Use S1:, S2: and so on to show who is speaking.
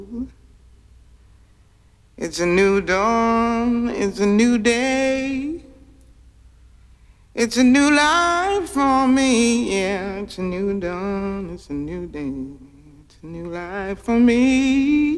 S1: It's a new dawn, it's a new day. It's a new life for me, yeah. It's a new dawn, it's a new day. It's a new life for me.